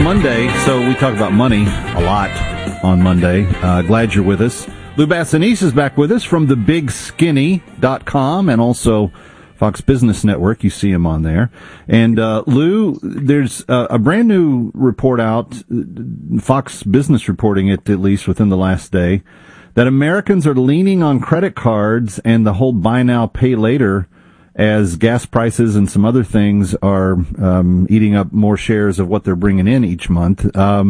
Monday, so we talk about money a lot on Monday. Glad you're with us. Lou Bassanese is back with us from thebigskinny.com and also Fox Business Network. You see him on there. And Lou, there's a brand new report out, Fox Business reporting it at least within the last day, that Americans are leaning on credit cards and the whole buy now, pay later as gas prices and some other things are eating up more shares of what they're bringing in each month.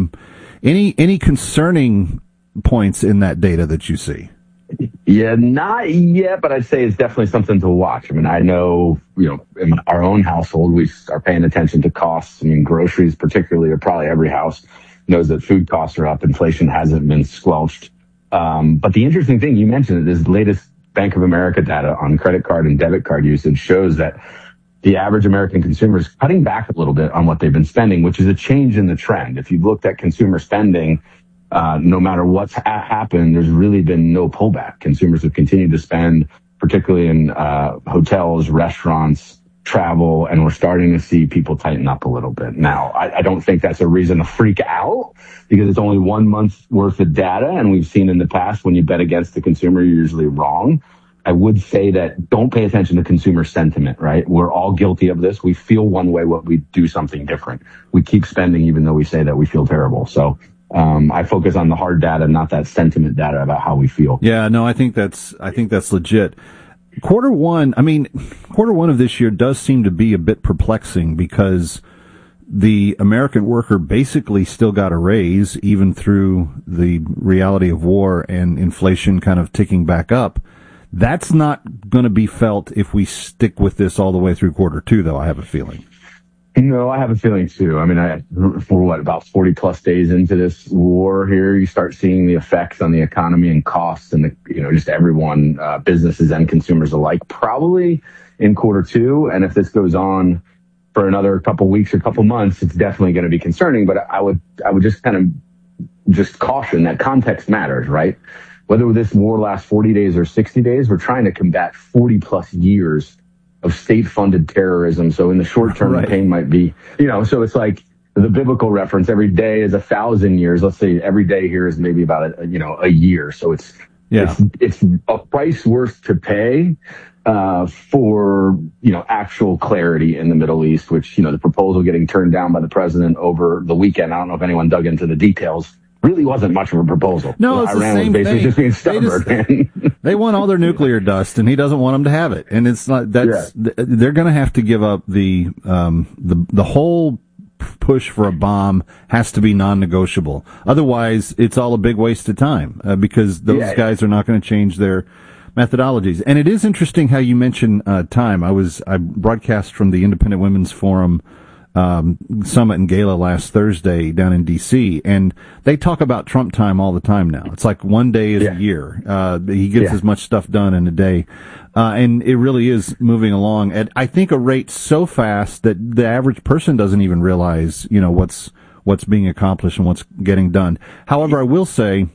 Any concerning points in that data that you see? Yeah, not yet, but I'd say it's definitely something to watch. I mean, I know, in our own household, we are paying attention to costs. I mean, groceries particularly, or probably every house knows that food costs are up. Inflation hasn't been squelched. But the interesting thing, you mentioned it, is the latest Bank of America data on credit card and debit card usage shows that the average American consumer is cutting back a little bit on what they've been spending, which is a change in the trend. If you've looked at consumer spending, no matter what's happened, there's really been no pullback. Consumers have continued to spend, particularly in hotels, restaurants, travel, and we're starting to see people tighten up a little bit. Now, I don't think that's a reason to freak out because it's only 1 month's worth of data, and we've seen in the past when you bet against the consumer, you're usually wrong. I would say that don't pay attention to consumer sentiment, right? We're all guilty of this. We feel one way when we do something different. We keep spending even though we say that we feel terrible. So I focus on the hard data, not that sentiment data about how we feel. Yeah, no, I think that's legit. Quarter one of this year does seem to be a bit perplexing because the American worker basically still got a raise even through the reality of war and inflation kind of ticking back up. That's not going to be felt if we stick with this all the way through quarter two, though, I have a feeling. No, I have a feeling too. I mean, about 40 plus days into this war here, you start seeing the effects on the economy and costs and just everyone, businesses and consumers alike, probably in quarter two. And if this goes on for another couple weeks or couple months, it's definitely going to be concerning. But I would just kind of caution that context matters, right? Whether this war lasts 40 days or 60 days, we're trying to combat 40 plus years of state-funded terrorism. So in the short term, the pain might be, so it's like the biblical reference, every day is 1,000 years. Let's say every day here is maybe about a year. So it's a price worth to pay for, actual clarity in the Middle East, which, the proposal getting turned down by the president over the weekend. I don't know if anyone dug into the details. Really wasn't much of a proposal. No, it's Iran the same was basically thing. Just being stubborn. They want all their nuclear dust, and he doesn't want them to have it. And it's not they're going to have to give up the whole push for a bomb has to be non-negotiable. Otherwise, it's all a big waste of time because those guys are not going to change their methodologies. And it is interesting how you mention time. I broadcast from the Independent Women's Forum summit and gala last Thursday down in D.C., and they talk about Trump time all the time now. It's like one day is a year. He gets as much stuff done in a day, and it really is moving along at, I think, a rate so fast that the average person doesn't even realize, what's being accomplished and what's getting done. However, I will say,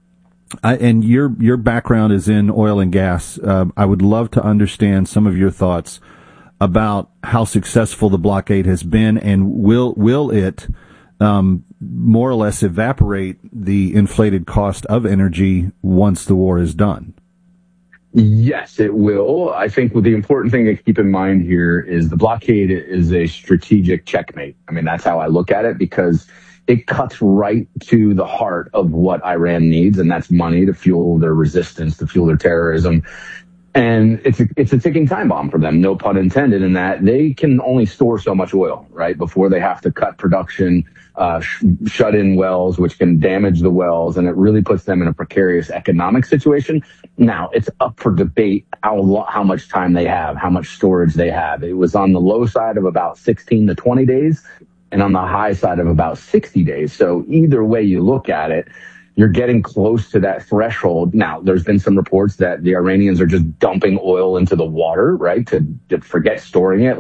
and your background is in oil and gas, I would love to understand some of your thoughts about how successful the blockade has been, and will it more or less evaporate the inflated cost of energy once the war is done? Yes, it will. I think the important thing to keep in mind here is the blockade is a strategic checkmate. I mean, that's how I look at it, because it cuts right to the heart of what Iran needs, and that's money to fuel their resistance, to fuel their terrorism. And it's a ticking time bomb for them, no pun intended, in that they can only store so much oil, right, before they have to cut production, shut in wells, which can damage the wells, and it really puts them in a precarious economic situation. Now, it's up for debate how much time they have, how much storage they have. It was on the low side of about 16 to 20 days, and on the high side of about 60 days. So either way you look at it, you're getting close to that threshold. Now, there's been some reports that the Iranians are just dumping oil into the water, right, to forget storing it.